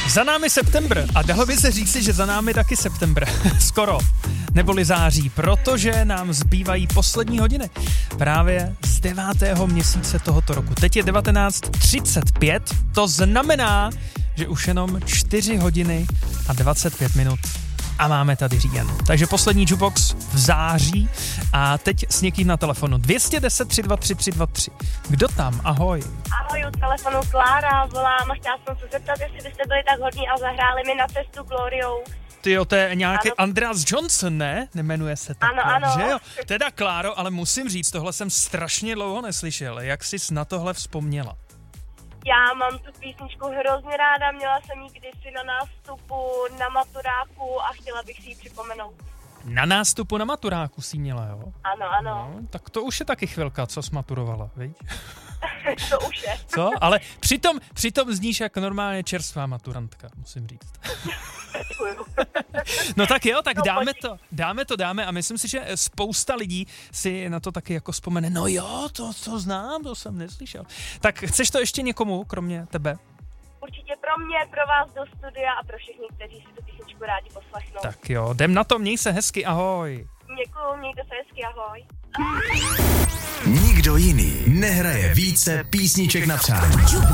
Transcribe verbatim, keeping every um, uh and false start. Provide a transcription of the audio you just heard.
Za námi septembr a dalo by se říci, že za námi taky septembr. Skoro. Neboli září, protože nám zbývají poslední hodiny. Právě z devátého měsíce tohoto roku. Teď je devatenáct třicet pět, to znamená, že už jenom čtyři hodiny a dvacet pět minut a máme tady říjen. Takže poslední jukebox v září a teď s někým na telefonu. dvě stě deset tři dva tři tři dva tři. Kdo tam? Ahoj. Ahoj, u telefonu Klára, volám a chtěla jsem se zeptat, jestli byste byli tak hodní a zahráli mi na cestu Gloriou. Tyjo, to je nějaký Andreas Johnson, ne? Nemenuje se tak. Ano, ano. Že jo? Teda Kláro, ale musím říct, tohle jsem strašně dlouho neslyšel. Jak jsi na tohle vzpomněla? Já mám tu písničku hrozně ráda, měla jsem ji kdysi na nástupu, na maturáku a chtěla bych si ji připomenout. Na nástupu na maturáku jsi měla, jo? Ano, ano. No, tak to už je taky chvilka, co jsi maturovala, viď? To už je. Co? Ale přitom, přitom zníš jak normálně čerstvá maturantka, musím říct. No tak jo, tak dáme to, dáme to, dáme a myslím si, že spousta lidí si na to taky jako vzpomene, no jo, to, to znám, to jsem neslyšel. Tak chceš to ještě někomu, kromě tebe? Určitě pro mě, pro vás do studia a pro všechny, kteří si tu písničku rádi poslechnou. Tak jo, jdem na to, měj se hezky, ahoj. Děkuju, mějte se hezky, ahoj. Nikdo jiný nehraje více písniček na přání.